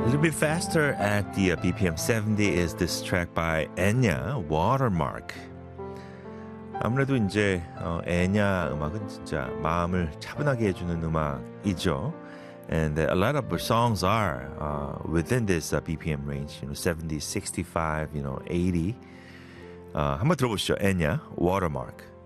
little bit faster at the BPM 70 is this track by Enya, Watermark. 아무래도 이제 에냐 음악은 진짜 마음을 차분하게 해주는 음악이죠. And a lot of songs are within this BPM range, 70, 65, 80. 한번 들어보시죠. 에냐, Watermark.